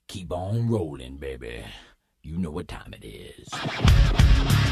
Keep on rolling, baby. You know what time it is.